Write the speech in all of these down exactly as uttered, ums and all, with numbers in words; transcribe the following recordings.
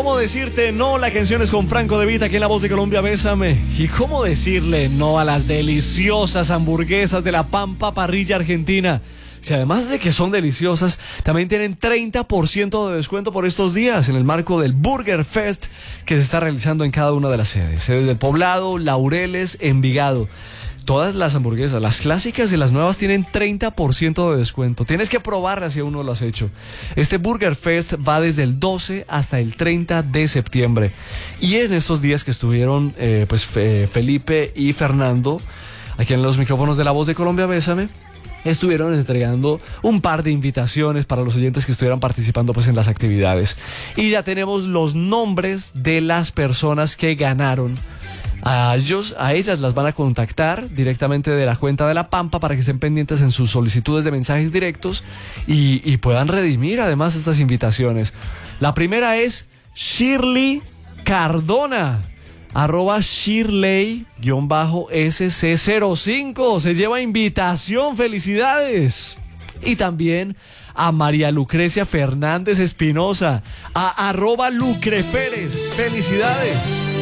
¿Cómo decirte no? La canción es con Franco De Vita aquí en La Voz de Colombia, Bésame. ¿Y cómo decirle no a las deliciosas hamburguesas de La Pampa Parrilla Argentina? Si además de que son deliciosas, también tienen treinta por ciento de descuento por estos días en el marco del Burger Fest que se está realizando en cada una de las sedes. Sedes del Poblado, Laureles, Envigado. Todas las hamburguesas, las clásicas y las nuevas, tienen treinta por ciento de descuento. Tienes que probarlas si aún no lo has hecho. Este Burger Fest va desde el doce hasta el treinta de septiembre. Y en estos días que estuvieron eh, pues Fe- Felipe y Fernando, aquí en los micrófonos de La Voz de Colombia, Bésame, estuvieron entregando un par de invitaciones para los oyentes que estuvieran participando pues en las actividades. Y ya tenemos los nombres de las personas que ganaron. A ellos, a ellas las van a contactar directamente de la cuenta de La Pampa para que estén pendientes en sus solicitudes de mensajes directos y, y puedan redimir además estas invitaciones. La primera es Shirley Cardona, arroba Shirley-S C cero cinco. Se lleva invitación, felicidades. Y también a María Lucrecia Fernández Espinosa, a arroba Lucre Pérez, felicidades.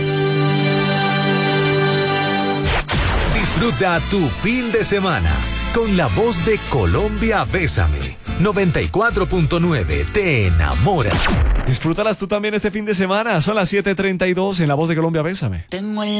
Disfruta tu fin de semana con La Voz de Colombia, Bésame. noventa y cuatro punto nueve te enamora. Disfrútalas tú también este fin de semana. Son las siete treinta y dos en La Voz de Colombia, Bésame. Tengo el